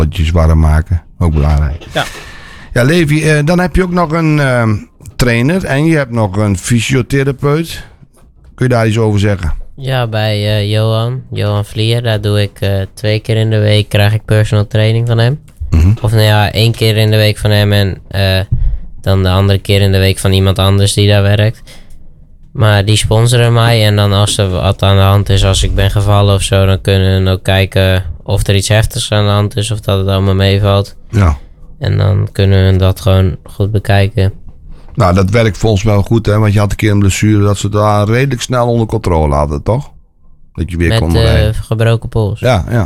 balletjes warm maken. Ook belangrijk. Ja. Ja, Levi, dan heb je ook nog een trainer en je hebt nog een fysiotherapeut. Kun je daar iets over zeggen? Ja, bij Johan Vlier, daar doe ik 2 keer in de week krijg ik personal training van hem. Mhm. Of 1 keer in de week van hem en dan de andere keer in de week van iemand anders die daar werkt. Maar die sponsoren mij en dan als er wat aan de hand is, als ik ben gevallen of zo, dan kunnen we ook kijken of er iets heftigs aan de hand is of dat het allemaal meevalt. Ja. En dan kunnen we dat gewoon goed bekijken. Nou, dat werkt volgens mij wel goed, hè? Want je had een keer een blessure dat ze daar redelijk snel onder controle hadden, toch? Dat je weer kon rijden. Met gebroken pols. Ja.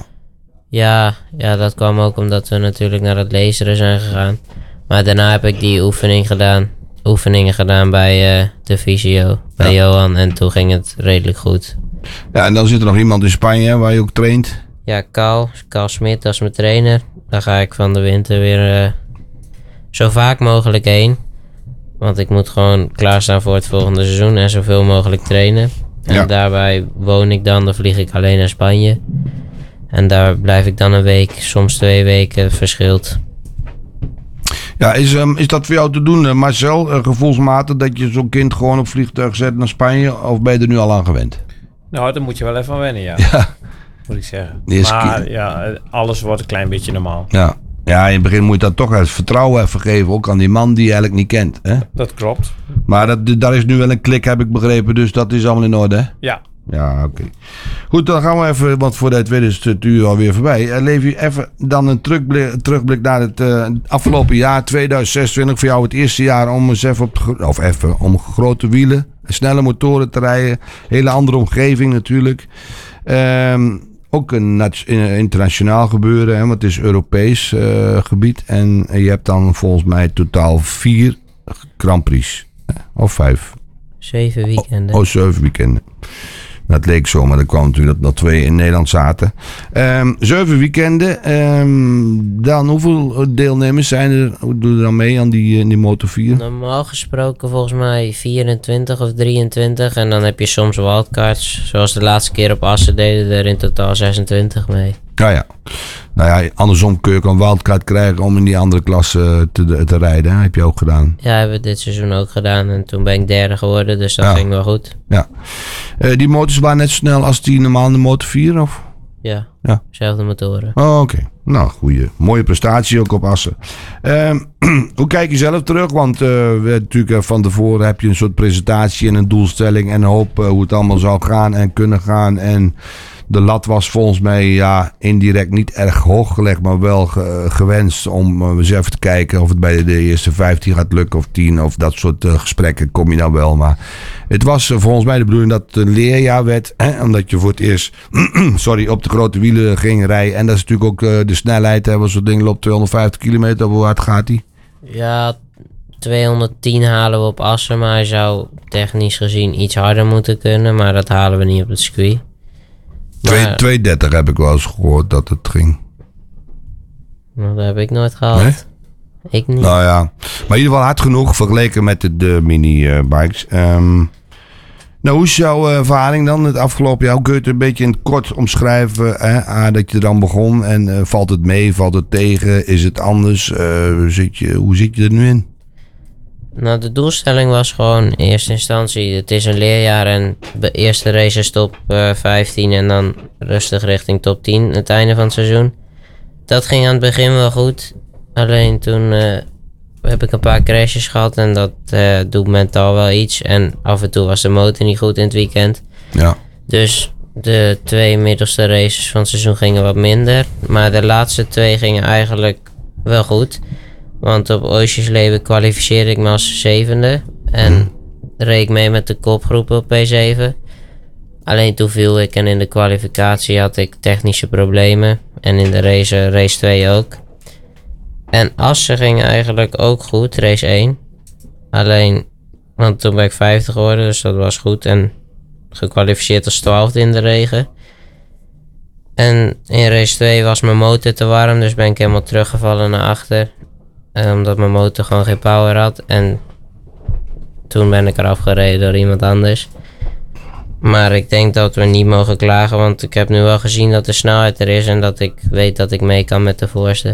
Ja, dat kwam ook omdat we natuurlijk naar het laseren zijn gegaan. Maar daarna heb ik die oefeningen gedaan bij de fysio, bij Johan. En toen ging het redelijk goed. Ja, en dan zit er nog iemand in Spanje waar je ook traint. Ja, Carl Smit, dat is mijn trainer. Daar ga ik van de winter weer zo vaak mogelijk heen. Want ik moet gewoon klaarstaan voor het volgende seizoen en zoveel mogelijk trainen. En daarbij woon ik dan vlieg ik alleen naar Spanje. En daar blijf ik dan een week, soms 2 weken, verschilt. Ja, is dat voor jou te doen, Marcel, gevoelsmatig, dat je zo'n kind gewoon op vliegtuig zet naar Spanje? Of ben je er nu al aan gewend? Nou, daar moet je wel even aan wennen, ja. Moet ik zeggen. Maar ja, alles wordt een klein beetje normaal. Ja, in het begin moet je dat toch het vertrouwen even geven, ook aan die man die je eigenlijk niet kent. Hè? Dat klopt. Maar daar is nu wel een klik, heb ik begrepen, dus dat is allemaal in orde, hè? Ja. Ja, oké. Goed, dan gaan we even, want voor de tweede is het uur alweer voorbij. Levi, even dan een terugblik naar het afgelopen jaar, 2026. Voor jou het eerste jaar om eens even om grote wielen, snelle motoren te rijden. Hele andere omgeving natuurlijk. Ook een internationaal gebeuren, hè, want het is Europees gebied. En je hebt dan volgens mij totaal 4 Grand Prix. Of 5. 7 weekenden. 7 weekenden. Dat leek zo, maar er kwam natuurlijk dat nog 2 in Nederland zaten. 7 weekenden. Dan hoeveel deelnemers zijn er? Hoe doe je er dan mee aan die Moto 4? Normaal gesproken volgens mij 24 of 23. En dan heb je soms wildcards. Zoals de laatste keer op Assen deden er in totaal 26 mee. Ja. Nou ja, andersom kun je ook een wildcard krijgen om in die andere klasse te rijden. Hè? Heb je ook gedaan? Ja, hebben we dit seizoen ook gedaan. En toen ben ik 3e geworden, dus dat ging wel goed. Ja. Die motors waren net zo snel als die normaal in de Moto 4, of? Ja, zelfde motoren. Oh, oké. Nou, mooie prestatie ook op Assen. Hoe kijk je zelf terug? Want natuurlijk van tevoren heb je een soort presentatie en een doelstelling en een hoop hoe het allemaal zou gaan en kunnen gaan. En de lat was volgens mij indirect niet erg hoog gelegd, maar wel gewenst om eens even te kijken of het bij de eerste 15 gaat lukken of 10 of dat soort gesprekken kom je nou wel. Maar het was volgens mij de bedoeling dat het een leerjaar werd, omdat je voor het eerst op de grote wielen ging rijden. En dat is natuurlijk ook de snelheid, hè, zo'n ding loopt 250 kilometer, hoe hard gaat die? Ja, 210 halen we op Assen, maar hij zou technisch gezien iets harder moeten kunnen, maar dat halen we niet op het circuit. 230 heb ik wel eens gehoord dat het ging. Nou, dat heb ik nooit gehaald. Nee? Ik niet. Nou ja, maar in ieder geval hard genoeg vergeleken met de mini-bikes. Nou, hoe is jouw ervaring dan het afgelopen jaar? Hoe kun je het een beetje in het kort omschrijven? Dat je er dan begon en valt het mee, valt het tegen? Is het anders? Hoe zit je er nu in? Nou, de doelstelling was gewoon in eerste instantie, het is een leerjaar en de eerste race is top 15 en dan rustig richting top 10 het einde van het seizoen. Dat ging aan het begin wel goed, alleen toen heb ik een paar crashes gehad en dat doet mentaal wel iets. En af en toe was de motor niet goed in het weekend. Ja. Dus de 2 middelste races van het seizoen gingen wat minder, maar de laatste 2 gingen eigenlijk wel goed. Want op Oosjesleben kwalificeerde ik me als 7e. En reed ik mee met de kopgroepen op P7. Alleen toen viel ik en in de kwalificatie had ik technische problemen. En in de race 2 ook. En Assen ging eigenlijk ook goed, race 1. Alleen, want toen ben ik 50 geworden, dus dat was goed. En gekwalificeerd als 12e in de regen. En in race 2 was mijn motor te warm, dus ben ik helemaal teruggevallen naar achter. Omdat mijn motor gewoon geen power had. En toen ben ik eraf gereden door iemand anders. Maar ik denk dat we niet mogen klagen, want ik heb nu wel gezien dat de snelheid er is en dat ik weet dat ik mee kan met de voorste.